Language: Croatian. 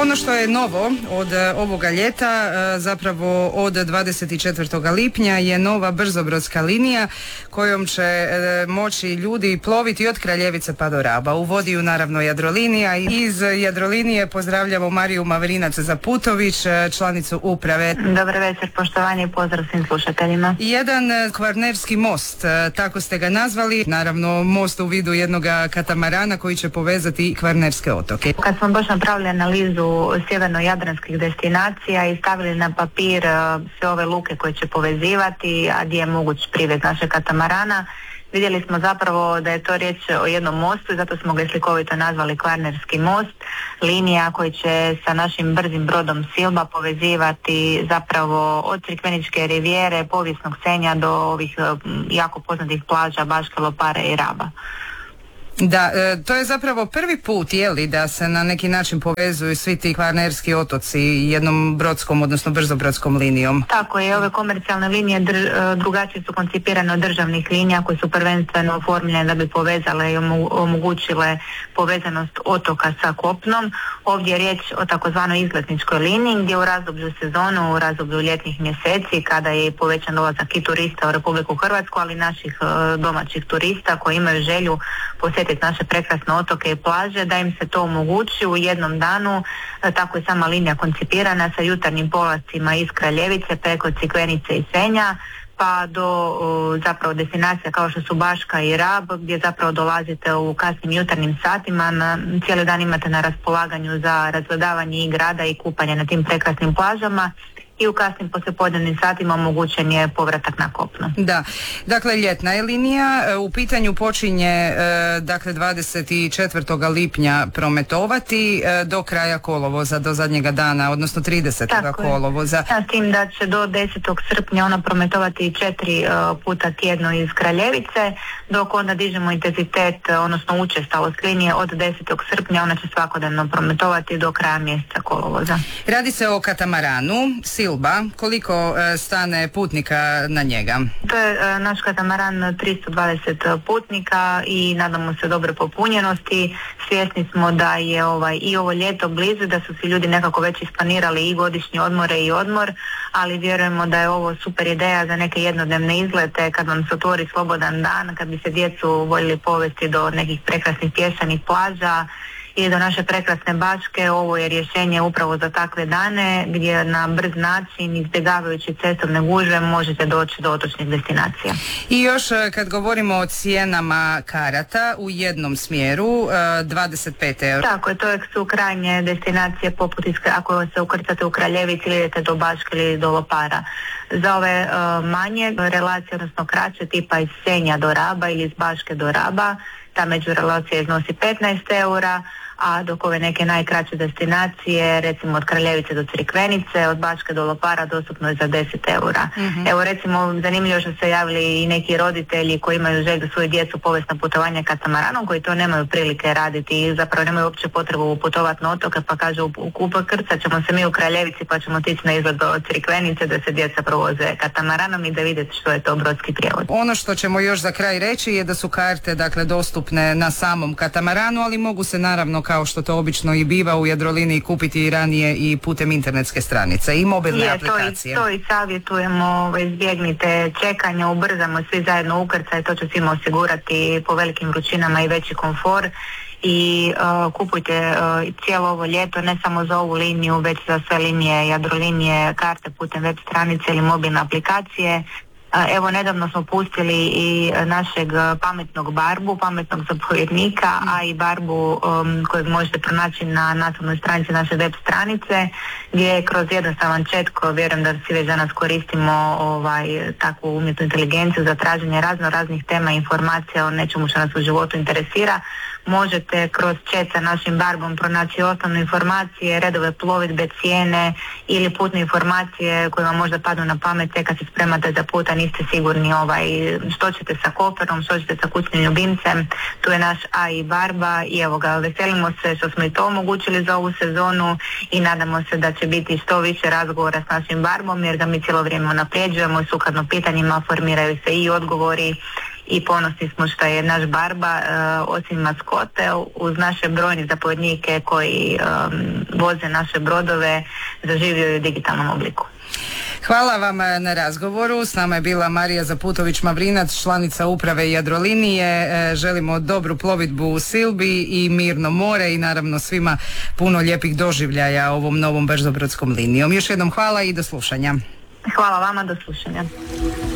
Ono što je novo od ovoga ljeta, zapravo od 24. lipnja je nova brzobrodska linija kojom će moći ljudi ploviti od Kraljevice pa do Raba. Uvodi ju naravno Jadrolinija. Iz Jadrolinije pozdravljamo Mariju Mavrinac Zaputović, članicu uprave. Dobar večer, poštovanje i pozdrav svim slušateljima. Jedan kvarnerski most, tako ste ga nazvali, naravno most u vidu jednog katamarana koji će povezati Kvarnerske otoke. Kad smo baš napravili analizu sjeverno-jadranskih destinacija i stavili na papir sve ove luke koje će povezivati, a gdje je moguć privez našeg katamarana, vidjeli smo zapravo da je to riječ o jednom mostu i zato smo ga slikovito nazvali Kvarnerski most, linija koji će sa našim brzim brodom Silba povezivati zapravo od Crikveničke rivijere, povijesnog Senja do ovih jako poznatih plaža Baške, Lopare i Raba. Da, to je zapravo prvi put, je li, da se na neki način povezuju svi ti kvarnerski otoci jednom brodskom, odnosno brzobrodskom linijom. Tako je, ove komercijalne linije drugačije su koncipirane od državnih linija koje su prvenstveno oformljene da bi povezale i omogućile povezanost otoka sa kopnom. Ovdje je riječ o takozvanoj izletničkoj liniji gdje u razdoblju sezonu, u razdoblju ljetnih mjeseci kada je povećan dolazak i turista u Republiku Hrvatsku, ali i naših domaćih turista koji imaju želju posjetiti naše prekrasne otoke i plaže, da im se to omogući u jednom danu. Tako je sama linija koncipirana sa jutarnjim polascima iz Kraljevice preko Crikvenice i Senja pa do zapravo destinacija kao što su Baška i Rab, gdje zapravo dolazite u kasnim jutarnjim satima, cijeli dan imate na raspolaganju za razgledavanje i grada i kupanje na tim prekrasnim plažama i u kasnim poslijepodnevnim satima omogućen je povratak na kopno. Da, dakle ljetna je linija, u pitanju počinje dakle 24. lipnja prometovati do kraja kolovoza, do zadnjega dana, odnosno 30. Tako kolovoza. S tim da će do 10. srpnja ona prometovati 4 puta tjedno iz Kraljevice, dok onda dižemo intenzitet, odnosno učestalost linije od 10. srpnja, ona će svakodnevno prometovati do kraja mjeseca kolovoza. Radi se o katamaranu Silba. Koliko stane putnika na njega? To je naš katamaran 320 putnika i nadamo se dobre popunjenosti. Svjesni smo da je i ovo ljeto blizu, da su si ljudi nekako već isplanirali i godišnje odmore i odmor, ali vjerujemo da je ovo super ideja za neke jednodnevne izlete kad vam se otvori slobodan dan, kad bi se djecu voljeli povesti do nekih prekrasnih pjesanih plaža i do naše prekrasne Baške. Ovo je rješenje upravo za takve dane gdje na brz način, izbjegavajući cestovne gužve, možete doći do otočnih destinacija. I još kad govorimo o cijenama karata u jednom smjeru, 25 eura. Tako je, to su krajnje destinacije poput ako se ukrcate u Kraljevici ili idete do Baške ili do Lopara. Za ove manje relacije, odnosno kraće, tipa iz Senja do Raba ili iz Baške do Raba, ta međurelacija iznosi 15 eura, a dok ove neke najkraće destinacije, recimo od Kraljevice do Crikvenice, od Baške do Lopara, dostupno je za 10 eura. Mm-hmm. Evo recimo, zanimljivo što se javili i neki roditelji koji imaju želju svoju djecu povesti na putovanje katamaranom, koji to nemaju prilike raditi i zapravo nemaju uopće potrebu putovati na otoke, pa kažu krcat ćemo se mi u Kraljevici pa ćemo otići na izlet do Crikvenice da se djeca provoze katamaranom i da vidite što je to brodski prijevoz. Ono što ćemo još za kraj reći je da su karte dakle dostupne na samom katamaranu, ali mogu se naravno, kao što to obično i biva u Jadroliniji, kupiti i ranije i putem internetske stranice i mobilne aplikacije. To i savjetujemo, izbjegnite čekanja, ubrzamo svi zajedno ukrcaj, to će svima osigurati po velikim vrućinama i veći komfor. I kupujte cijelo ovo ljeto, ne samo za ovu liniju, već za sve linije Jadrolinije, karte putem web stranice ili mobilne aplikacije. Evo, nedavno smo pustili i našeg pametnog barbu, pametnog zapovjednika, a i barbu kojeg možete pronaći na naslovnoj stranici naše web stranice, gdje kroz jednostavan chat, vjerujem da svi već danas koristimo takvu umjetnu inteligenciju za traženje raznih tema i informacija o nečemu što nas u životu interesira. Možete kroz chat sa našim barbom pronaći osnovne informacije, redove plovidbe, cijene ili putne informacije koje vam možda padnu na pamet kad se spremate za put, a niste sigurni što ćete sa koferom, što ćete sa kućnim ljubimcem. Tu je naš AI barba i evo ga, veselimo se što smo i to omogućili za ovu sezonu i nadamo se da će biti što više razgovora s našim barbom jer ga mi cijelo vrijeme unapređujemo i sukladno pitanjima formiraju se i odgovori i ponosni smo što je naš Barba osim maskote uz naše brojne zapovjednike koji voze naše brodove zaživio i u digitalnom obliku. Hvala vam na razgovoru. S nama je bila Marija Zaputović-Mavrinac, članica uprave Jadrolinije. Želimo dobru plovidbu u Silbi i mirno more i naravno svima puno lijepih doživljaja ovom novom brzobrodskom linijom. Još jednom hvala i do slušanja. Hvala vama, do slušanja.